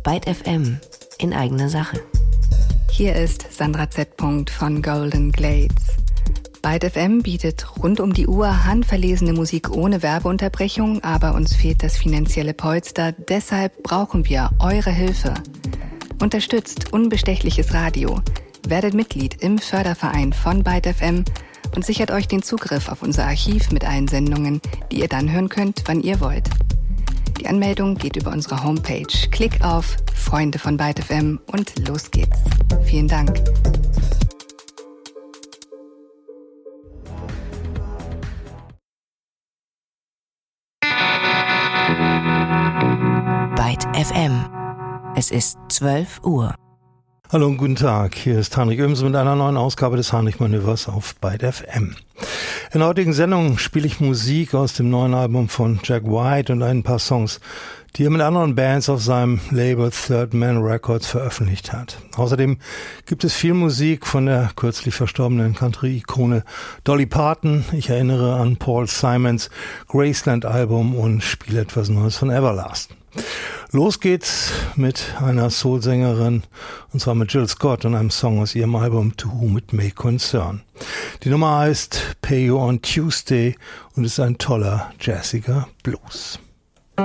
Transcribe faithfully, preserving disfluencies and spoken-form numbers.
Byte F M in eigener Sache. Hier ist Sandra Z. von Golden Glades. Byte F M bietet rund um die Uhr handverlesene Musik ohne Werbeunterbrechung, aber uns fehlt das finanzielle Polster, deshalb brauchen wir eure Hilfe. Unterstützt unbestechliches Radio, werdet Mitglied im Förderverein von Byte F M und sichert euch den Zugriff auf unser Archiv mit allen Sendungen, die ihr dann hören könnt, wann ihr wollt. Die Anmeldung geht über unsere Homepage. Klick auf Freunde von Byte F M und los geht's. Vielen Dank. Byte F M. Es ist zwölf Uhr. Hallo und guten Tag, hier ist Heinrich Oehms mit einer neuen Ausgabe des Heinrich-Manövers auf Byte F M. In der heutigen Sendung spiele ich Musik aus dem neuen Album von Jack White und ein paar Songs, die er mit anderen Bands auf seinem Label Third Man Records veröffentlicht hat. Außerdem gibt es viel Musik von der kürzlich verstorbenen Country-Ikone Dolly Parton. Ich erinnere an Paul Simons Graceland-Album und spiele etwas Neues von Everlast. Los geht's mit einer Soul-Sängerin, und zwar mit Jill Scott und einem Song aus ihrem Album To Whom It May Concern. Die Nummer heißt Pay You on Tuesday und ist ein toller, jazziger Blues.